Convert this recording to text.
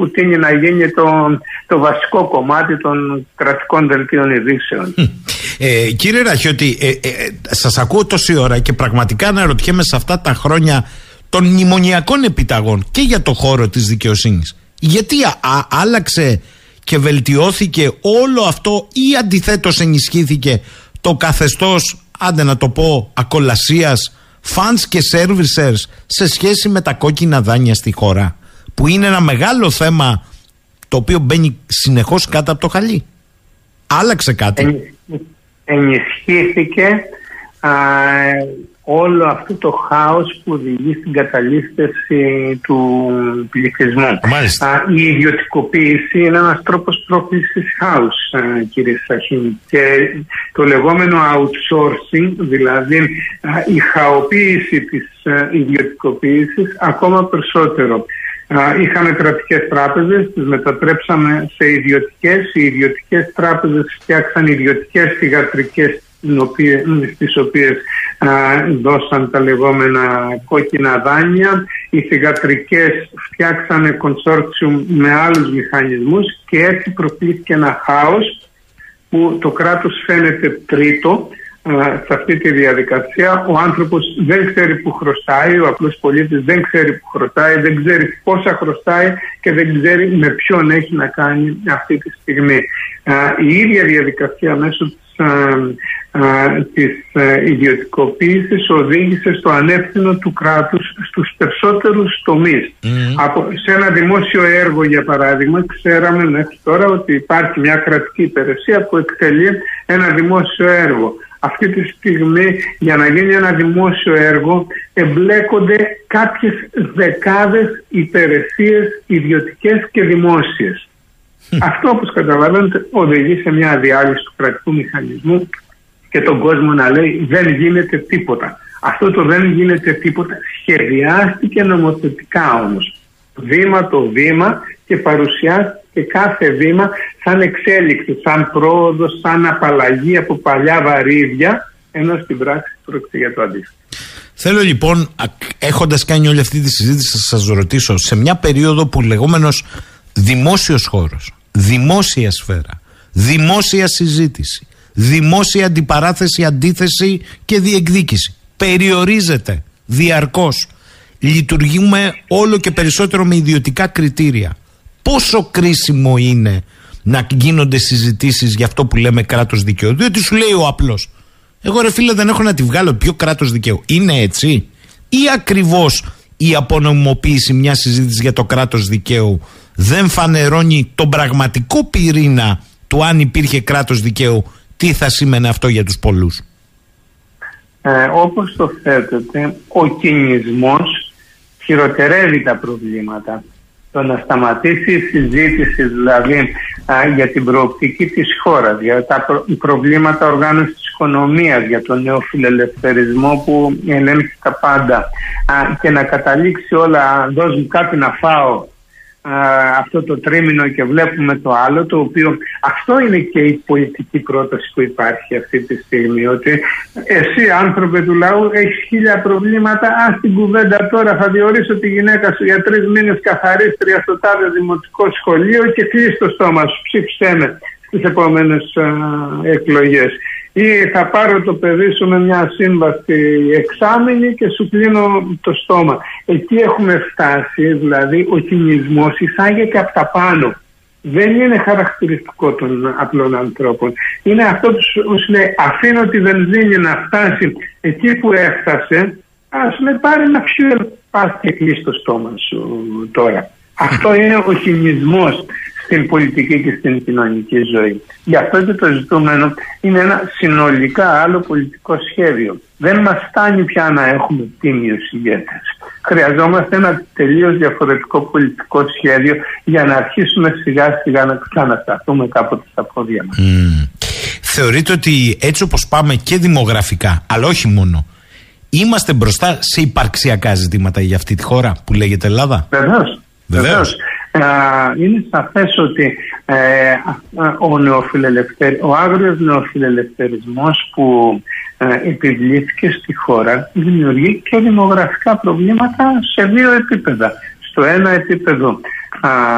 που τείνει να γίνει το βασικό κομμάτι των κρατικών δελτίων ειδήσεων. Κύριε Ραχιώτη, σας ακούω τόση ώρα και πραγματικά αναρωτιέμαι σε αυτά τα χρόνια των μνημονιακών επιταγών και για το χώρο της δικαιοσύνης. Γιατί άλλαξε και βελτιώθηκε όλο αυτό ή αντιθέτως ενισχύθηκε το καθεστώς, άντε να το πω, ακολασίας, funds και servicers σε σχέση με τα κόκκινα δάνεια στη χώρα, που είναι ένα μεγάλο θέμα το οποίο μπαίνει συνεχώς κάτω από το χαλί? Άλλαξε κάτι? Ενισχύθηκε όλο αυτό το χάος που οδηγεί στην καταλήστευση του πληθυσμού. Η ιδιωτικοποίηση είναι ένας τρόπος πρόκλησης χάους, κύριε Σαχίνη, και το λεγόμενο outsourcing, δηλαδή η χαοποίηση της ιδιωτικοποίησης, ακόμα περισσότερο. Είχαμε κρατικές τράπεζες, τις μετατρέψαμε σε ιδιωτικές. Οι ιδιωτικές τράπεζες φτιάξαν ιδιωτικές θυγατρικές, στις οποίες δώσαν τα λεγόμενα κόκκινα δάνεια. Οι θυγατρικές φτιάξανε consortium με άλλους μηχανισμούς και έτσι προκλήθηκε ένα χάος που το κράτος φαίνεται τρίτο σε αυτή τη διαδικασία. Ο άνθρωπος δεν ξέρει που χρωστάει, ο απλός πολίτης δεν ξέρει που χρωστάει, δεν ξέρει πόσα χρωστάει και δεν ξέρει με ποιον έχει να κάνει αυτή τη στιγμή. Η ίδια διαδικασία μέσω της ιδιωτικοποίησης οδήγησε στο ανεύθυνο του κράτους στους περισσότερους τομείς. Σε ένα δημόσιο έργο, για παράδειγμα, ξέραμε μέχρι τώρα ότι υπάρχει μια κρατική υπηρεσία που εκτελεί ένα δημόσιο έργο. Αυτή τη στιγμή, για να γίνει ένα δημόσιο έργο, εμπλέκονται κάποιες δεκάδες υπηρεσίες ιδιωτικές και δημόσιες. Αυτό, όπως καταλαβαίνετε, οδηγεί σε μια διάλυση του κρατικού μηχανισμού και τον κόσμο να λέει δεν γίνεται τίποτα. Αυτό το δεν γίνεται τίποτα σχεδιάστηκε νομοθετικά όμως, βήμα το βήμα, και παρουσιάστηκε κάθε βήμα σαν εξέλιξη, σαν πρόοδο, σαν απαλλαγή από παλιά βαρύδια, ενώ στην πράξη πρόκειται για το αντίθετο. Θέλω λοιπόν, έχοντας κάνει όλη αυτή τη συζήτηση, να σας ρωτήσω, σε μια περίοδο που λεγόμενος δημόσιος χώρος, δημόσια σφαίρα, δημόσια συζήτηση, δημόσια αντιπαράθεση, αντίθεση και διεκδίκηση περιορίζεται διαρκώς, λειτουργούμε όλο και περισσότερο με ιδιωτικά κριτήρια, πόσο κρίσιμο είναι να γίνονται συζητήσεις για αυτό που λέμε κράτος δικαίου? Διότι σου λέει ο απλός, εγώ ρε φίλε δεν έχω να τη βγάλω, ποιο κράτος δικαίου? Είναι έτσι? Ή ακριβώς η απονομιμοποίηση μια συζήτηση για το κράτος δικαίου δεν φανερώνει τον πραγματικό πυρήνα του αν υπήρχε κράτος δικαίου, τι θα σήμαινε αυτό για τους πολλούς? Όπως το θέτετε, ο κινησμός χειροτερεύει τα προβλήματα. Το να σταματήσει η συζήτηση δηλαδή για την προοπτική της χώρας, για τα προβλήματα οργάνωσης της οικονομίας, για τον νεοφιλελευθερισμό που ελέγχει τα πάντα, και να καταλήξει όλα, δώσ' μου κάτι να φάω, αυτό το τρίμηνο και βλέπουμε το άλλο, το οποίο αυτό είναι και η πολιτική πρόταση που υπάρχει αυτή τη στιγμή, ότι εσύ άνθρωπε του λαού έχεις 1000 προβλήματα, ας την κουβέντα τώρα, θα διορίσω τη γυναίκα σου για 3 μήνες καθαρίστρια στο τάδε δημοτικό σχολείο και κλείσει το στόμα σου, ψήφισέ με στις επόμενες εκλογές. Ή θα πάρω το παιδί σου με μια σύμβαση εξάμηνη και σου κλείνω το στόμα. Εκεί έχουμε φτάσει, δηλαδή ο κινησμός εισάγεται από τα πάνω. Δεν είναι χαρακτηριστικό των απλών ανθρώπων. Είναι αυτό που σου λέει, αφήνω τη βενζίνη να φτάσει εκεί που έφτασε, ας με πάρει ένα fuel, πας και κλείσει το στόμα σου τώρα. Αυτό είναι ο κινησμός στην πολιτική και στην κοινωνική ζωή. Γι' αυτό και το ζητούμενο είναι ένα συνολικά άλλο πολιτικό σχέδιο. Δεν μας φτάνει πια να έχουμε τίμιους ηγέτες. Χρειαζόμαστε ένα τελείως διαφορετικό πολιτικό σχέδιο για να αρχίσουμε σιγά σιγά να ξανασταθούμε κάποτε στα πόδια μας. Θεωρείτε ότι έτσι όπως πάμε και δημογραφικά, αλλά όχι μόνο, είμαστε μπροστά σε υπαρξιακά ζητήματα για αυτή τη χώρα που λέγεται Ελλάδα? Βεβαίως. Είναι σαφές ότι ο άγριος νεοφιλελευθερισμός που επιβλήθηκε στη χώρα δημιουργεί και δημογραφικά προβλήματα σε 2 επίπεδα. Στο ένα επίπεδο